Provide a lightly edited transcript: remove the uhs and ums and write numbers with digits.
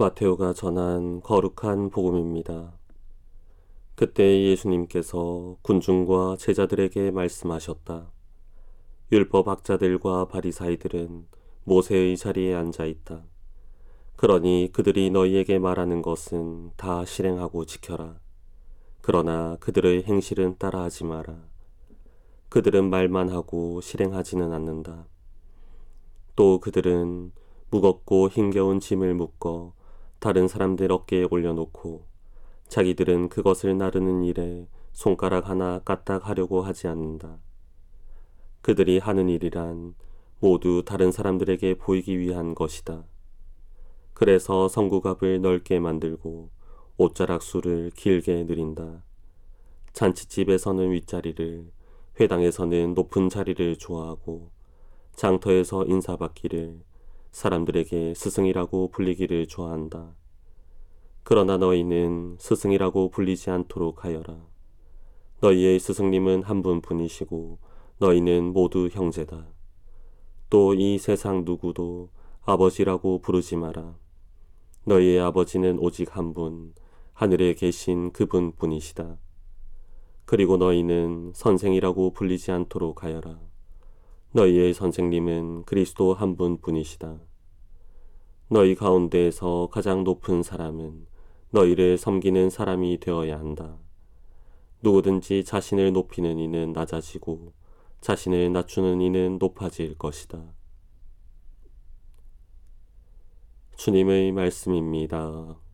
마테오가 전한 거룩한 복음입니다. 그때 예수님께서 군중과 제자들에게 말씀하셨다. 율법학자들과 바리사이들은 모세의 자리에 앉아 있다. 그러니 그들이 너희에게 말하는 것은 다 실행하고 지켜라. 그러나 그들의 행실은 따라하지 마라. 그들은 말만 하고 실행하지는 않는다. 또 그들은 무겁고 힘겨운 짐을 묶어 다른 사람들 어깨에 올려놓고 자기들은 그것을 나르는 일에 손가락 하나 까딱 하려고 하지 않는다. 그들이 하는 일이란 모두 다른 사람들에게 보이기 위한 것이다. 그래서 성구갑을 넓게 만들고 옷자락 수를 길게 늘인다. 잔치집에서는 윗자리를, 회당에서는 높은 자리를 좋아하고 장터에서 인사받기를, 사람들에게 스승이라고 불리기를 좋아한다. 그러나 너희는 스승이라고 불리지 않도록 하여라. 너희의 스승님은 한 분뿐이시고 너희는 모두 형제다. 또 이 세상 누구도 아버지라고 부르지 마라. 너희의 아버지는 오직 한 분, 하늘에 계신 그분뿐이시다. 그리고 너희는 선생이라고 불리지 않도록 하여라. 너희의 선생님은 그리스도 한 분뿐이시다. 너희 가운데에서 가장 높은 사람은 너희를 섬기는 사람이 되어야 한다. 누구든지 자신을 높이는 이는 낮아지고 자신을 낮추는 이는 높아질 것이다. 주님의 말씀입니다.